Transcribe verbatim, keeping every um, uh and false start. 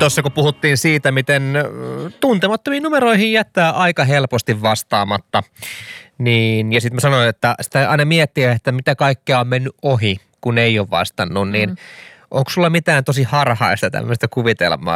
Tuossa kun puhuttiin siitä, miten tuntemattomiin numeroihin jättää aika helposti vastaamatta, niin, ja sitten mä sanoin, että sitä aina miettiä, että mitä kaikkea on mennyt ohi, kun ei ole vastannut, niin mm. onko sulla mitään tosi harhaista tämmöistä kuvitelmaa